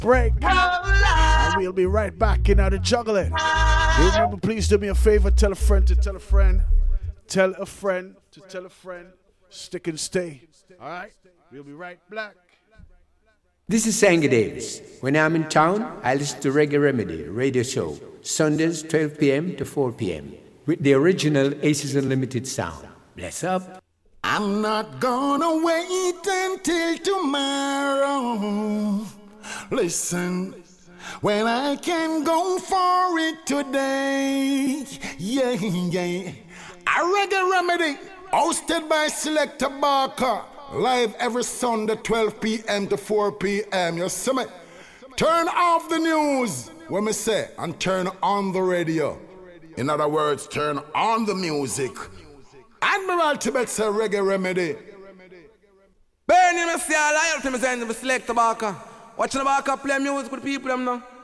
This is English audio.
break. And we'll be right back in the juggling. Remember, please do me a favor. Tell a friend to tell a friend. Tell a friend to tell a friend. Stick and stay. All right? We'll be right back. This is Sanger Davis. When I'm in town, I listen to Reggae Remedy radio show. Sundays, 12 p.m. to 4 p.m. with the original Aces Unlimited sound. Bless up. I'm not gonna wait until tomorrow. Listen, when I can go for it today. Yeah, yeah. A Reggae Remedy, hosted by Selector Barker. Live every Sunday, 12 p.m. to 4 p.m. You see me? Turn off the news, when me say, and turn on the radio. In other words, turn on the music. Admiral Tibet say Reggae Remedy. Bernie, me say, I like to me say, Selector Barker. Watching the Barker play music with people, them now.